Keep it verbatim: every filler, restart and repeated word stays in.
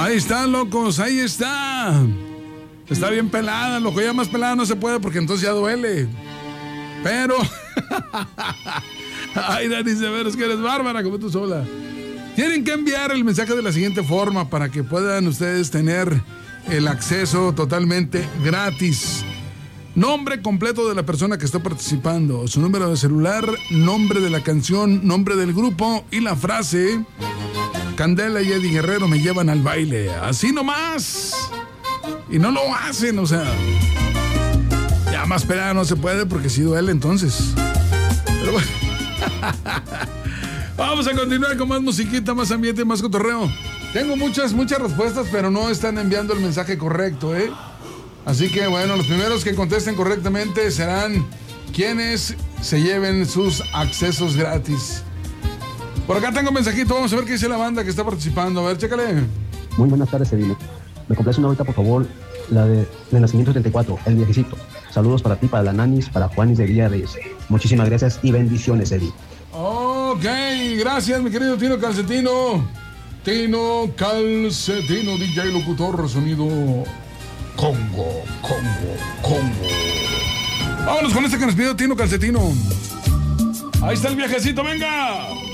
Ahí está, locos, ahí está. Está bien pelada, loco, ya más pelada no se puede porque entonces ya duele. Pero... Ay, Dani Severos, que eres bárbara como tú sola. Tienen que enviar el mensaje de la siguiente forma para que puedan ustedes tener el acceso totalmente gratis. Nombre completo de la persona que está participando, su número de celular, nombre de la canción, nombre del grupo y la frase: Candela y Eddie Guerrero me llevan al baile. Así nomás. Y no lo hacen, o sea. Ya más pelada no se puede porque sí duele entonces. Pero bueno. Vamos a continuar con más musiquita, más ambiente, más cotorreo. Tengo muchas, muchas respuestas, pero no están enviando el mensaje correcto, ¿eh? Así que bueno, los primeros que contesten correctamente serán quienes se lleven sus accesos gratis. Por acá tengo un mensajito, vamos a ver qué dice la banda que está participando. A ver, chécale. Muy buenas tardes, Edine. Me complace una ahorita, por favor, la de, de Nacimiento treinta y cuatro, El Viejecito. Saludos para ti, para la Nanis, para Juanis de Villa Reyes. Muchísimas gracias y bendiciones, Eddie. Ok, gracias, mi querido Tino Calcetino. Tino Calcetino, D J locutor, sonido Congo, Congo, Congo. Vámonos con este que nos pidió Tino Calcetino. Ahí está el viejecito, venga.